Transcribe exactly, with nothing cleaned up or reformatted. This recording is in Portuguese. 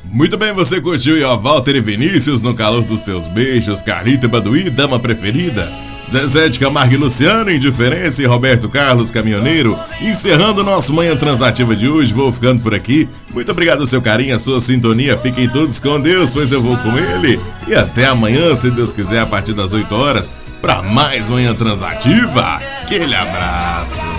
Muito bem, você curtiu aí, ó, Walter e Vinícius, No Calor dos Teus Beijos, Carlita e Baduí, Dama Preferida, Zezé de Camargo e Luciano, Indiferença, e Roberto Carlos, Caminhoneiro. Encerrando o nosso Manhã Transativa de hoje, vou ficando por aqui. Muito obrigado ao seu carinho, a sua sintonia. Fiquem todos com Deus, pois eu vou com ele. E até amanhã, se Deus quiser, a partir das oito horas, para mais Manhã Transativa. Aquele abraço.